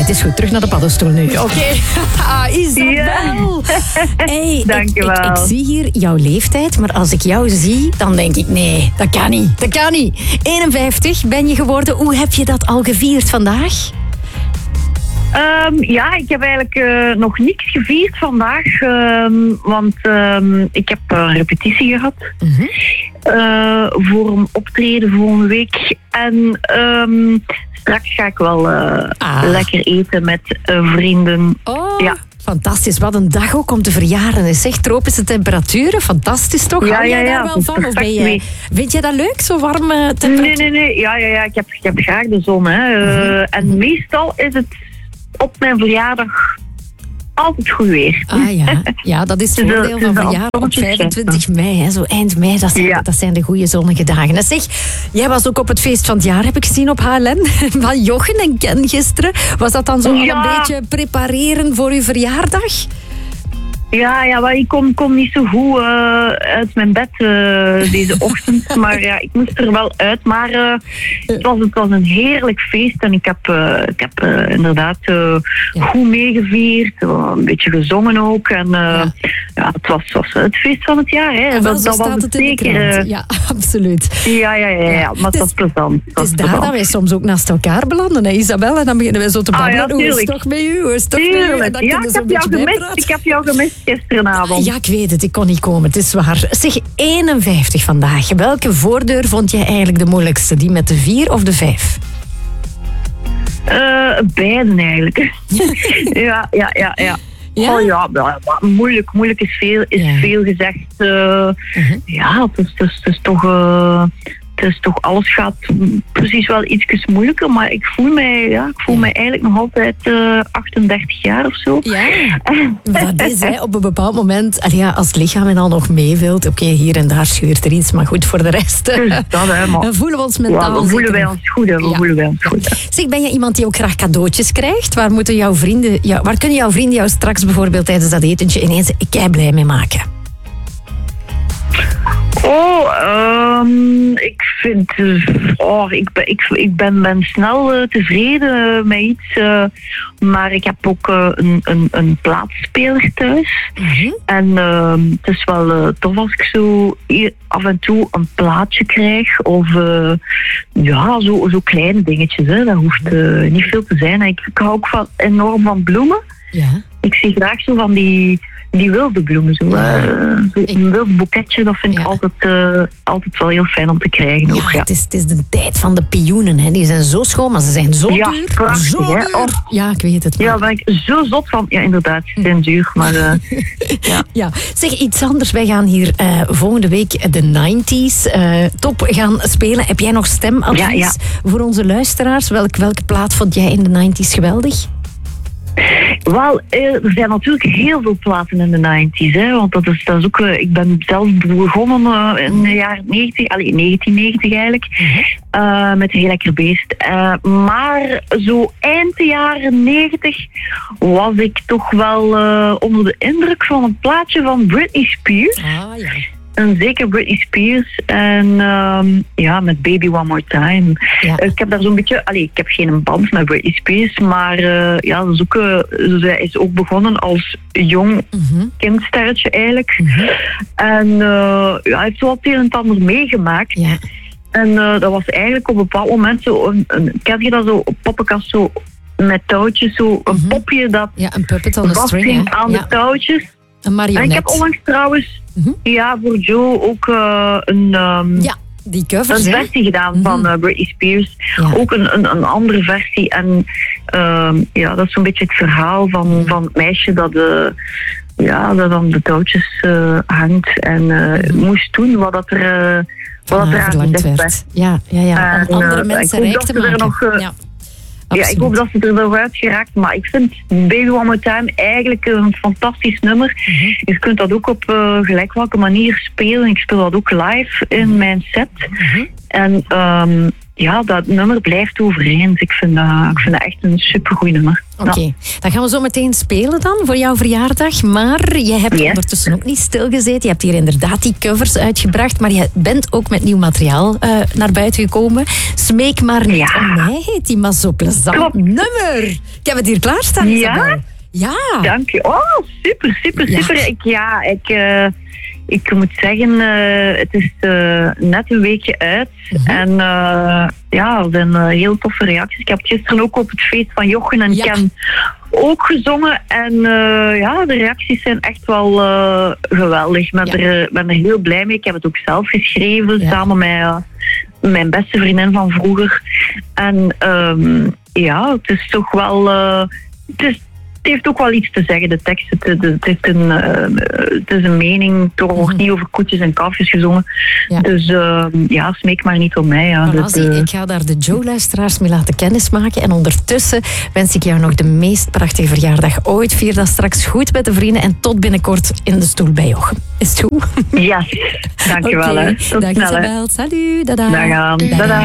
het is goed. Terug naar de paddenstoel nu. Oké. Isabel. Ja. Hey, Dankjewel. ik zie hier jouw leeftijd, maar als ik jou zie, dan denk ik, nee, dat kan niet. Dat kan niet. 51 ben je geworden. Hoe heb je dat al gevierd vandaag? Ja, ik heb eigenlijk nog niks gevierd vandaag, want ik heb een repetitie gehad voor een optreden volgende week. En straks ga ik wel lekker eten met vrienden. Oh, ja. Fantastisch. Wat een dag ook om te verjaren. Zeg, tropische temperaturen, fantastisch toch? Hou jij daar wel van? Of vind jij dat leuk, zo warme temperaturen? Nee. Ja. Ik heb graag de zon. Hè. En meestal is het op mijn verjaardag altijd goed weer. Ja, dat is het voordeel van verjaardag op 25 mei. Hè. Zo eind mei, dat zijn de goede zonnige dagen. En zeg, jij was ook op het feest van het jaar, heb ik gezien op HLN, van Jochen en Ken gisteren. Was dat dan zo al een beetje prepareren voor uw verjaardag? Ja, maar ik kom niet zo goed uit mijn bed deze ochtend. Maar ja, ik moest er wel uit. Maar het was een heerlijk feest. En ik heb inderdaad goed meegevierd. Een beetje gezongen ook. En het was het feest van het jaar. Hè. Dat was het zeker. Ja, absoluut. Ja, maar het was plezant. Het is daar dat wij soms ook naast elkaar belanden, hè, Isabel? En dan beginnen wij zo te babbelen. Hoe is het toch met u? Ja, ik heb jou gemist gisteravond. Ja, ik weet het. Ik kon niet komen. Het is waar. Zeg, 51 vandaag. Welke voordeur vond jij eigenlijk de moeilijkste? Die met de 4 of de 5? Beiden eigenlijk. Ja. Ja? Oh ja, moeilijk is veel gezegd. Ja, het is toch, alles gaat precies wel iets moeilijker, maar ik voel mij eigenlijk nog altijd 38 jaar of zo. Ja, dat is op een bepaald moment, als het lichaam en al nog meewilt, oké, hier en daar scheurt er iets, maar goed, voor de rest dan voelen we ons mentaal. Dan voelen wij ons goed. Zeg, ben je iemand die ook graag cadeautjes krijgt? Waar kunnen jouw vrienden jou straks bijvoorbeeld tijdens dat etentje ineens kei blij mee maken? Ik vind... ik ben snel tevreden met iets. Maar ik heb ook een plaatspeler thuis. En het is wel tof als ik zo af en toe een plaatje krijg. Of zo kleine dingetjes. Hè. Dat hoeft niet veel te zijn. Ik hou ook enorm van bloemen. Ja. Ik zie graag zo van die wilde bloemen. Een wild boeketje, dat vind ik altijd wel heel fijn om te krijgen. Ook, Het is de tijd van de pioenen. Hè. Die zijn zo schoon, maar ze zijn zo duur. Prachtig, zo duur. Ja, ik weet het. Maar. Ja, daar ben ik zo zot van. Ja, inderdaad, ze zijn duur. Maar, ja. Zeg, iets anders. Wij gaan hier volgende week de 90s top gaan spelen. Heb jij nog stemadvies voor onze luisteraars? Welke plaat vond jij in de 90s geweldig? Wel, er zijn natuurlijk heel veel platen in de 90s. Hè, want dat is ook... ik ben zelf begonnen in de jaren 90. 1990 eigenlijk. Met Heel Lekker Beest. Maar zo eind de jaren 90 was ik toch wel onder de indruk van een plaatje van Britney Spears. En zeker Britney Spears. En met Baby One More Time. Ja. Ik heb daar zo'n beetje... ik heb geen band met Britney Spears. Maar zij is ook begonnen als jong kindsterretje eigenlijk. En hij heeft wel het een en ander meegemaakt. Ja. En dat was eigenlijk op een bepaald moment zo... ken je dat zo? Op poppenkast zo met touwtjes. Zo een popje dat... Ja, een puppet on a string. Aan de touwtjes. Een marionet. En ik heb onlangs trouwens voor Joe ook die covers, een versie gedaan van Britney Spears. Ja. Ook een andere versie. En dat is zo'n beetje het verhaal van het meisje dat aan de touwtjes hangt en moest doen wat er aan gezegd werd. Ja. Om andere mensen rijk te maken. Ja, ik hoop dat ze er nog uit geraakt. Maar ik vind Baby One More Time eigenlijk een fantastisch nummer. Je kunt dat ook op gelijk welke manier spelen. Ik speel dat ook live in mijn set. En ja, dat nummer blijft overeind. Ik vind dat echt een supergoed nummer. Oké, dan gaan we zo meteen spelen dan voor jouw verjaardag. Maar je hebt ondertussen ook niet stilgezeten. Je hebt hier inderdaad die covers uitgebracht. Maar je bent ook met nieuw materiaal naar buiten gekomen. Smeek maar niet om mij heet die, maar zo plezant nummer. Ik heb het hier klaarstaan, Isabel. Ja. Dank je. Oh, super. Ik moet zeggen, het is net een weekje uit. En er zijn heel toffe reacties. Ik heb het gisteren ook op het feest van Jochen en Ken ook gezongen. En de reacties zijn echt wel geweldig. Ik ben er heel blij mee. Ik heb het ook zelf geschreven, samen met mijn beste vriendin van vroeger. En het is toch wel... Het heeft ook wel iets te zeggen, de tekst. Het is een mening. Er wordt niet over koetjes en kalfjes gezongen. Ja. Dus smeek maar niet om mij. Ja. Ik ga daar de Joe-luisteraars mee laten kennismaken. En ondertussen wens ik jou nog de meest prachtige verjaardag ooit. Vier dat straks goed met de vrienden. En tot binnenkort in de stoel bij Jochem. Is het goed? Ja, dankjewel. Tot snel. Isabel. Salut. Dada. Dag.